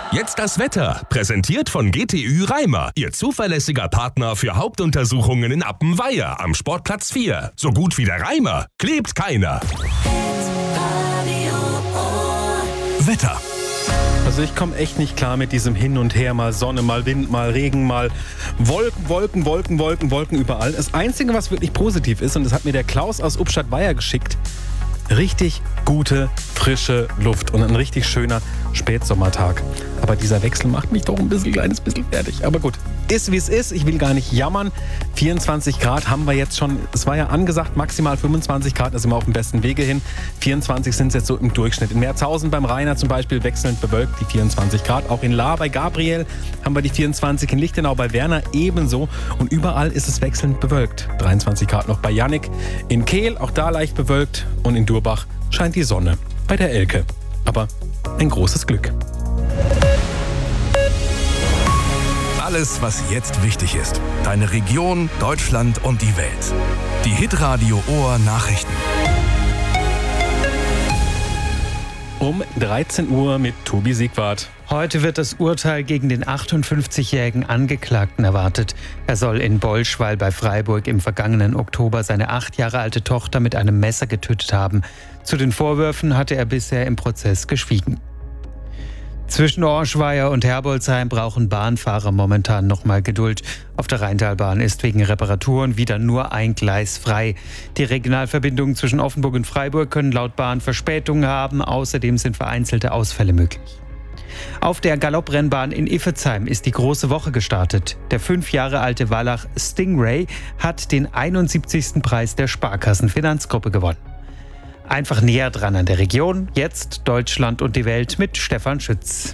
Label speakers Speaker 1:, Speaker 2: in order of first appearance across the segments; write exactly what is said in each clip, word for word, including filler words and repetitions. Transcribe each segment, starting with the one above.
Speaker 1: Jetzt das Wetter, präsentiert von G T Ü Reimer, Ihr zuverlässiger Partner für Hauptuntersuchungen in Appenweier am Sportplatz vier. So gut wie der Reimer klebt keiner. Wetter.
Speaker 2: Also ich komme echt nicht klar mit diesem Hin und Her, mal Sonne, mal Wind, mal Regen, mal Wolken, Wolken, Wolken, Wolken, Wolken überall. Das Einzige, was wirklich positiv ist, und das hat mir der Klaus aus Ubstadt-Weiher geschickt, richtig gute, frische Luft und ein richtig schöner Spätsommertag. Aber dieser Wechsel macht mich doch ein bisschen, kleines bisschen fertig. Aber gut, ist wie es ist. Ich will gar nicht jammern. vierundzwanzig Grad haben wir jetzt schon. Es war ja angesagt, maximal fünfundzwanzig Grad. Da sind wir auf dem besten Wege hin. vierundzwanzig sind es jetzt so im Durchschnitt. In Merzhausen beim Rainer zum Beispiel wechselnd bewölkt die vierundzwanzig Grad. Auch in Lahr bei Gabriel haben wir die vierundzwanzig. In Lichtenau bei Werner ebenso. Und überall ist es wechselnd bewölkt. dreiundzwanzig Grad noch bei Jannik. In Kehl auch da leicht bewölkt. Und in Durbach scheint die Sonne bei der Elke. Aber ein großes Glück.
Speaker 1: Alles, was jetzt wichtig ist. Deine Region, Deutschland und die Welt. Die Hitradio Ohr Nachrichten.
Speaker 2: Um dreizehn Uhr mit Tobi Siegwart.
Speaker 3: Heute wird das Urteil gegen den achtundfünfzigjährigen Angeklagten erwartet. Er soll in Bolschweił bei Freiburg im vergangenen Oktober seine acht Jahre alte Tochter mit einem Messer getötet haben. Zu den Vorwürfen hatte er bisher im Prozess geschwiegen. Zwischen Orschweier und Herbolzheim brauchen Bahnfahrer momentan noch mal Geduld. Auf der Rheintalbahn ist wegen Reparaturen wieder nur ein Gleis frei. Die Regionalverbindungen zwischen Offenburg und Freiburg können laut Bahn Verspätungen haben. Außerdem sind vereinzelte Ausfälle möglich. Auf der Galopprennbahn in Iffezheim ist die große Woche gestartet. Der fünf Jahre alte Wallach Stingray hat den einundsiebzigsten Preis der Sparkassenfinanzgruppe gewonnen. Einfach näher dran an der Region. Jetzt Deutschland und die Welt mit Stefan Schütz.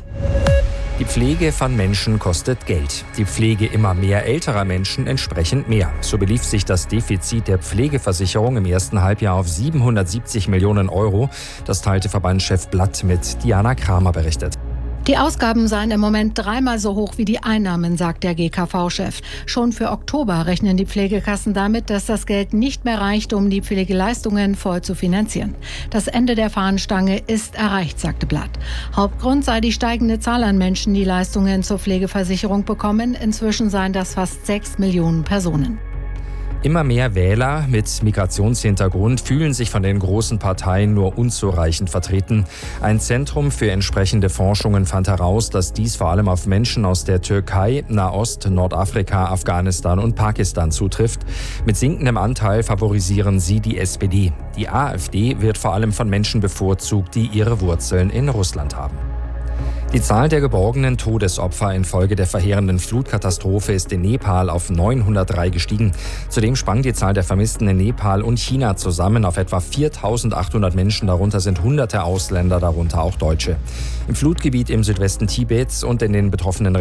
Speaker 4: Die Pflege von Menschen kostet Geld. Die Pflege immer mehr älterer Menschen entsprechend mehr. So belief sich das Defizit der Pflegeversicherung im ersten Halbjahr auf siebenhundertsiebzig Millionen Euro. Das teilte Verbandschef Blatt mit. Diana Kramer berichtet.
Speaker 5: Die Ausgaben seien im Moment dreimal so hoch wie die Einnahmen, sagt der G K V-Chef. Schon für Oktober rechnen die Pflegekassen damit, dass das Geld nicht mehr reicht, um die Pflegeleistungen voll zu finanzieren. Das Ende der Fahnenstange ist erreicht, sagte Blatt. Hauptgrund sei die steigende Zahl an Menschen, die Leistungen zur Pflegeversicherung bekommen. Inzwischen seien das fast sechs Millionen Personen.
Speaker 4: Immer mehr Wähler mit Migrationshintergrund fühlen sich von den großen Parteien nur unzureichend vertreten. Ein Zentrum für entsprechende Forschungen fand heraus, dass dies vor allem auf Menschen aus der Türkei, Nahost, Nordafrika, Afghanistan und Pakistan zutrifft. Mit sinkendem Anteil favorisieren sie die S P D. Die AfD wird vor allem von Menschen bevorzugt, die ihre Wurzeln in Russland haben. Die Zahl der geborgenen Todesopfer infolge der verheerenden Flutkatastrophe ist in Nepal auf neunhundertdrei gestiegen. Zudem sprang die Zahl der Vermissten in Nepal und China zusammen auf etwa viertausendachthundert Menschen. Darunter sind hunderte Ausländer, darunter auch Deutsche. Im Flutgebiet im Südwesten Tibets und in den betroffenen